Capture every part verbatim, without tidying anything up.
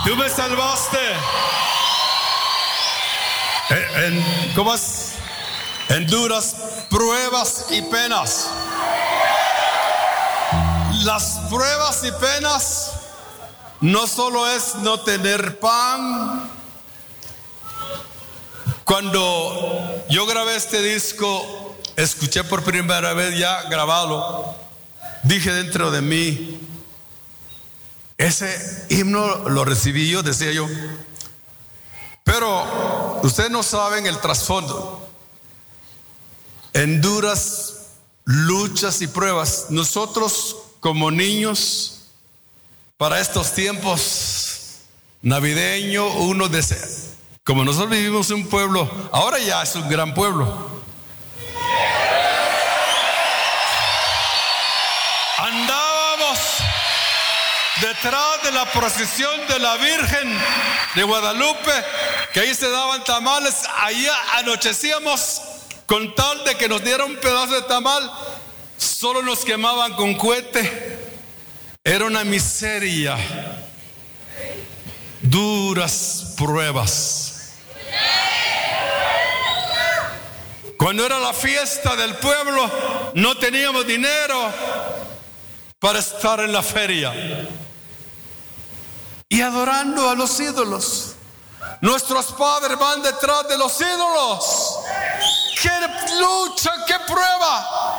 Tú me salvaste. En, en, ¿Cómo es? En duras pruebas y penas. Las pruebas y penas no solo es no tener pan. Cuando yo grabé este disco, escuché por primera vez ya grabado, dije dentro de mí, ese himno lo recibí yo, decía yo. Pero ustedes no saben el trasfondo. En duras luchas y pruebas, nosotros como niños, para estos tiempos navideños, uno desea, como nosotros vivimos en un pueblo, ahora ya es un gran pueblo. Andábamos detrás de la procesión de la Virgen de Guadalupe, que ahí se daban tamales, ahí anochecíamos con tal de que nos dieran un pedazo de tamal, solo nos quemaban con cohete. Era una miseria, duras pruebas. Cuando era la fiesta del pueblo, no teníamos dinero para estar en la feria y adorando a los ídolos. Nuestros padres van detrás de los ídolos. ¡Qué lucha, qué prueba!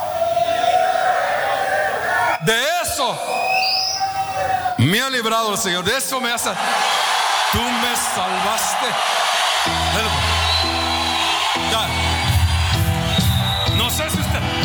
De eso me ha librado el Señor. De eso me hace. Tú me salvaste.